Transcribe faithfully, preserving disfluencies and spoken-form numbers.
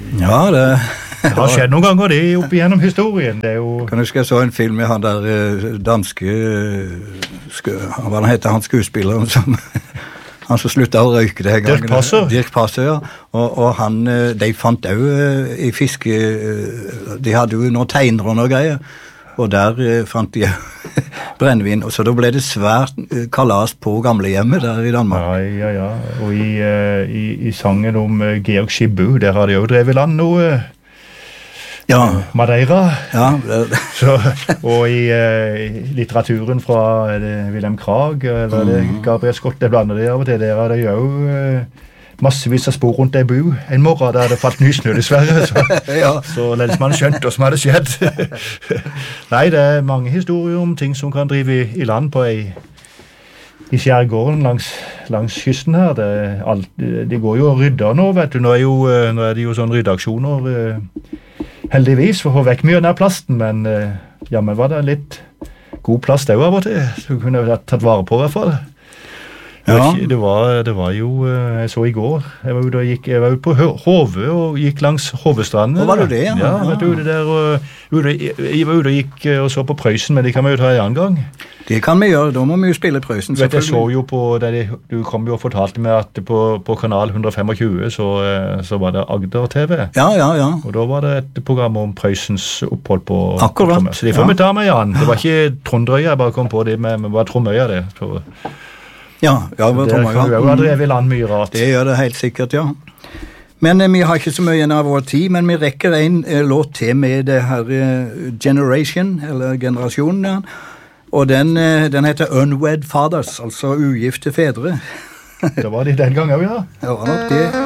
Ja, det... Det har skjedd noen ganger det opp igjennom historien. Det er jo... Kan du huske jeg så en film med han der uh, danske, uh, hva han heter, han skuespilleren som, han som sluttet å røyke det her gangen. Dirk Passer. Dirk Passer, ja. Og, og han, uh, de fant jo uh, i fiske, uh, de hadde jo noen tegnere og noe greier, og der uh, fant de brennevin, og så da ble det svært uh, kalas på gamlehjemmet der i Danmark. Ja, ja, ja. Og i, uh, i, i sangen om uh, Georg Skibbu, der har de jo drevet land noe... Uh, Ja. Madeira. Ja. Så, og i uh, litteraturen fra er det Wilhelm Krag, eller er det Gabriel Scott, det blander det av og til, der er det jo uh, massevis av spor rundt ei bu. En morgen der det falt nysnø, dessverre, så, ja. så lensmannen skjønte hva som hadde skjedd. Nei, det er mange historier om ting som kan drive i, i land på ei i skjærgården langs, langs kysten her. Det, alt, de går jo og rydder nå, vet du. Nå er, jo, nå er det jo sånn ryddeaksjoner uh, heldigvis, for å få vekk mye av den plasten, men uh, ja, men var det litt god plass det av og til, så kunne jeg tatt vare på i hvert fall. Ja. Det, var, det var jo, uh, jeg så i går, jeg var ute, og gikk, jeg var ute på Hove og gikk langs Hovestranden. Hva var det det? Ja, ja vet du, det der, og, jeg var ute og gikk og så på Prøysen, men det kan vi jo ta en annen gang. Det kan vi gjøre, da må vi jo spille Prøysen. Vet, jeg så jo på, de, du kom jo og fortalte meg at på, på kanal et hundre tjuefem så, så var det Agder T V. Ja, ja, ja. Og da var det et program om Prøysens opphold på... Akkurat. På, så de får ja. Vi ta med, Jan. Det var ikke Trondrøya, jeg bare kom på det, men det var Tromøya det. Så, ja, ja, det var Tromøya. Det kan jo ha drevet i land mye rart. Det gjør det helt sikkert, ja. Men eh, vi har ikke så mye igjen av vår tid, men vi rekker en eh, låt til med det her eh, Generation, eller Generasjonen, ja. Og den, den heter Unwed Fathers, altså ugifte fedre. Det var det den gangen, ja. Det var nok det.